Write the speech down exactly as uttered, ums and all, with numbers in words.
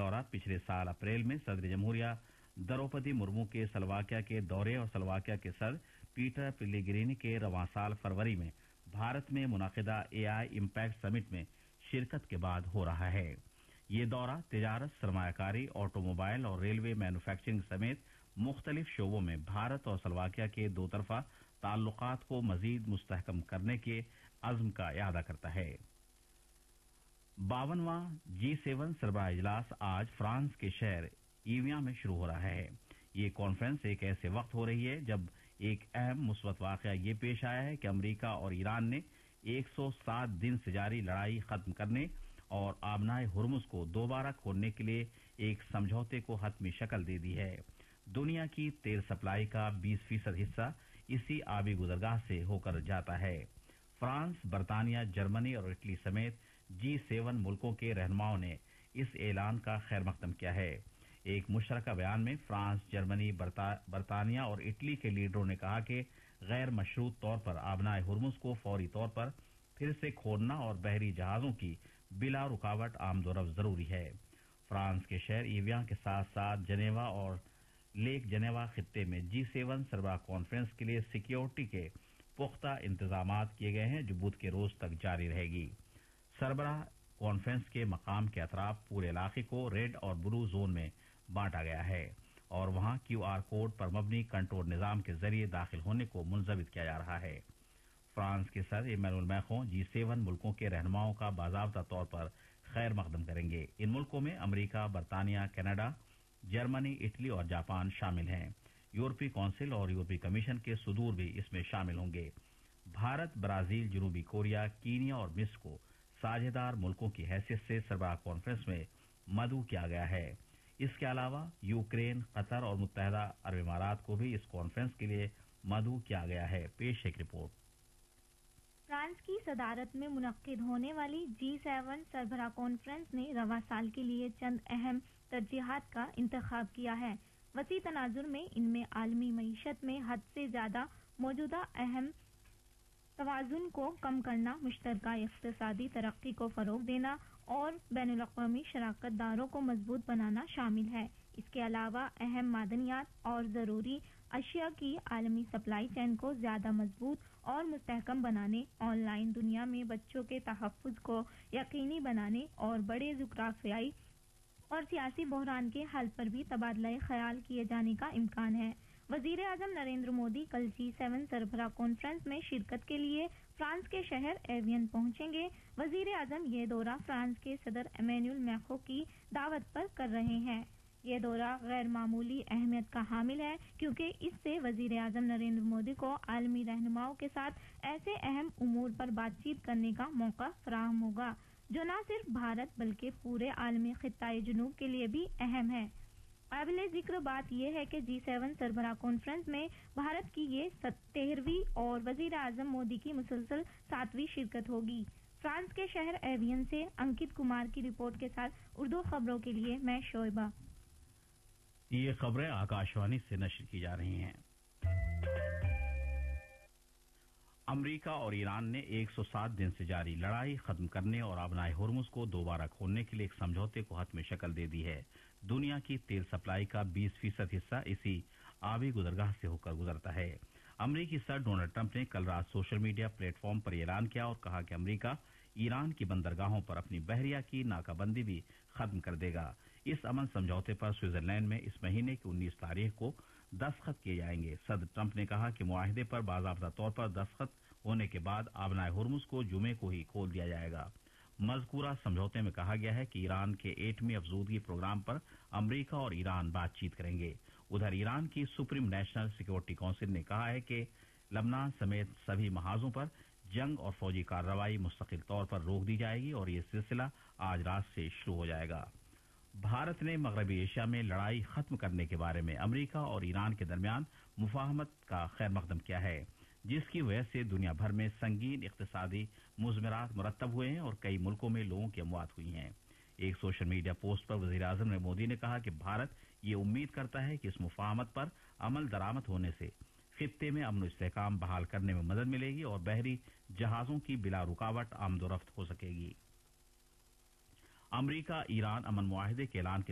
दौरा पिछले साल अप्रैल में सदर जमहूरिया द्रौपदी मुर्मू के स्लोवाकिया के दौरे और स्लोवाकिया के सदर पीटर पिल्लेग्रिनी के रवां साल फरवरी में भारत में मुनाकिदा एआई इम्पैक्ट समिट में शिरकत के बाद हो रहा है। ये दौरा तिजारत, सरमायाकारी, ऑटोमोबाइल और रेलवे मैन्युफैक्चरिंग समेत मुख्तलिफ शोबों में भारत और स्लोवाकिया के दो तरफा ताल्लुकात को मजीद मुस्तहकम करने के अज़्म का इरादा करता है। बावनवां जी सेवन सरबराह इजलास आज फ्रांस के शहर ईवियां में शुरू हो रहा है। ये कॉन्फ्रेंस एक ऐसे वक्त हो रही है जब एक अहम मुस्बत वाकया ये पेश आया है कि अमरीका और ईरान ने एक सौ सात दिन से जारी लड़ाई खत्म करने और आबनाए हुर्मुज को दोबारा खोलने के लिए एक समझौते को हतमी शक्ल दे दी है। दुनिया की तेल सप्लाई का बीस फीसद हिस्सा इसी आबी गुजरगाह से होकर जाता है। फ्रांस, बरतानिया, जर्मनी और इटली समेत जी सेवन मुल्कों के रहनुमाओं ने इस ऐलान का खैर मकदम किया है। एक मुश्तरका बयान में फ्रांस, जर्मनी, बरता, बरतानिया और इटली के लीडरों ने कहा कि गैर मशरूत तौर पर आबनाए हुर्मुज को फौरी तौर पर फिर से खोलना और बहरी जहाजों की बिला रुकावट आमदोरफ्त जरूरी है। फ्रांस के शहर ईवियां के साथ साथ जनेवा और लेक जनेवा खित्ते में जी सेवन सरबराह कॉन्फ्रेंस के लिए सिक्योरिटी के पुख्ता इंतजाम किए गए हैं जो बुध के रोज तक जारी रहेगी। सरबराह कॉन्फ्रेंस के मकाम के अतराफ पूरे इलाके को रेड और ब्लू जोन में बांटा गया है और वहां क्यू आर कोड पर मबनी कंट्रोल निजाम के जरिए दाखिल होने को मुंजबित किया जा रहा है। फ्रांस के सदर इमैनुअल मैक्रों जी सेवन मुल्कों के रहनुमाओं का बाज़ाब्ता तौर पर खैर मकदम करेंगे। इन मुल्कों में अमरीका, बरतानिया, कनाडा, जर्मनी, इटली और जापान शामिल हैं। यूरोपीय काउंसिल और यूरोपीय कमीशन के सुदूर भी इसमें शामिल होंगे। भारत, ब्राजील, जनूबी कोरिया, कीनिया और मिस्र को साझेदार मुल्कों की हैसियत से सरबराह कॉन्फ्रेंस में मदऊ किया गया है। इसके अलावा यूक्रेन, कतर और मुत्तहदा अरब इमारात को भी इस कॉन्फ्रेंस के लिए मदऊ किया गया है। पेश एक रिपोर्ट। फ्रांस की सदारत में मुनक्किद होने वाली जी सेवन सरबराह कॉन्फ्रेंस ने रवां साल के लिए चंद अहम तरजीहात का इंतखाब किया है। वसी तनाजुर में इनमें आलमी मईशत में हद से ज्यादा मौजूदा अहम तवाजुन को कम करना, मुश्तरका इक्तिसादी तरक्की को फरोग देना और बैनुल-अक़वामी शराकत दारों को मजबूत बनाना शामिल है। इसके अलावा अहम मादनियात और जरूरी अशिया की आलमी सप्लाई चेन को ज्यादा मजबूत और मुस्तहकम बनाने, ऑनलाइन दुनिया में बच्चों के तहफ़्फ़ुज़ को यकीनी बनाने और बड़े जुग्राफियाई और सियासी बहरान के हल पर भी तबादला ख्याल किए जाने का इम्कान है। वजीर आजम नरेंद्र मोदी कल जी सेवन सरबराह कॉन्फ्रेंस में शिरकत के लिए फ्रांस के शहर एवियन पहुंचेंगे। वजीर आजम ये दौरा फ्रांस के सदर इमैनुअल मैक्रों की दावत पर कर रहे हैं। ये दौरा गैर मामूली अहमियत का हामिल है क्योंकि इससे वजीर आजम नरेंद्र मोदी को आलमी रहनुमाओं के साथ ऐसे अहम उमूर पर बातचीत करने का मौका फराहम होगा जो न सिर्फ भारत बल्कि पूरे आलमी खित्ताए जुनूब के लिए भी अहम है। काबिले जिक्र बात यह है कि जी सेवन सरबराह कॉन्फ्रेंस में भारत की ये तेरहवीं और वजीर आजम मोदी की मुसलसल सातवीं शिरकत होगी। फ्रांस के शहर एवियन से अंकित कुमार की रिपोर्ट के साथ उर्दू खबरों के लिए मैं शोएबा। ये खबरें आकाशवाणी से नश्र की जा रही हैं। अमरीका और ईरान ने एक सौ सात दिन से जारी लड़ाई खत्म करने और आबनाए हुर्मुज को दोबारा खोलने के लिए एक समझौते को हतमी शक्ल दे दी है। दुनिया की तेल सप्लाई का बीस फीसद हिस्सा इसी आबी गुजरगाह से होकर गुजरता है। अमरीकी सदर डोनाल्ड ट्रंप ने कल रात सोशल मीडिया प्लेटफॉर्म पर ऐलान किया और कहा कि अमरीका ईरान की बंदरगाहों पर अपनी बहरिया की नाकाबंदी भी खत्म कर देगा। इस अमन समझौते पर स्विट्जरलैंड में इस महीने की उन्नीस तारीख को दस्तखत किए जाएंगे। सदर ट्रंप ने कहा कि मुआहिदे पर बाज़ाब्ता तौर पर दस्तखत होने के बाद आबनाए हुर्मुज को जुमे को ही खोल दिया जाएगा। मज़कूरा समझौते में कहा गया है कि ईरान के एटमी अफजूदगी प्रोग्राम पर अमरीका और ईरान बातचीत करेंगे। उधर ईरान की सुप्रीम नेशनल सिक्योरिटी काउंसिल ने कहा है कि लबनान समेत सभी महाजों पर जंग और फौजी कार्रवाई मुस्तकिल तौर पर रोक दी जाएगी और ये सिलसिला आज रात से शुरू हो जाएगा। भारत ने मगरबी एशिया में लड़ाई खत्म करने के बारे में अमरीका और ईरान के दरमियान मुफाहमत का खैर मकदम किया है, जिसकी वजह से दुनिया भर में संगीन इक्तिसादी मुज़मरात मुरतब हुए हैं और कई मुल्कों में लोगों की अमवात हुई हैं। एक सोशल मीडिया पोस्ट पर वज़ीर आज़म ने मोदी ने कहा कि भारत ये उम्मीद करता है कि इस मुफाहमत पर अमल दरामद होने से खित्ते में अमन इस्तेहकाम बहाल करने में मदद मिलेगी और बहरी जहाजों की बिला रुकावट आमदोरफ्त हो सकेगी। अमरीका ईरान अमन मुआहिदे के ऐलान के